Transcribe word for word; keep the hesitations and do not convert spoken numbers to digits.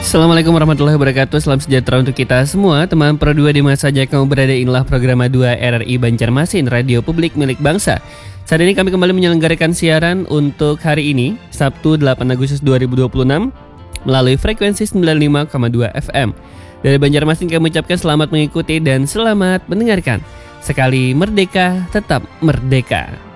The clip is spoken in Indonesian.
Assalamualaikum warahmatullahi wabarakatuh. Salam sejahtera untuk kita semua. Teman Pro dua di mana saja kamu berada, inilah program dua R R I Banjarmasin, radio publik milik bangsa. Saat ini kami kembali menyelenggarakan siaran untuk hari ini, Sabtu delapan Agustus dua ribu dua puluh enam, melalui frekuensi sembilan puluh lima koma dua F M. Dari Banjarmasin kami ucapkan selamat mengikuti dan selamat mendengarkan. Sekali merdeka, tetap merdeka.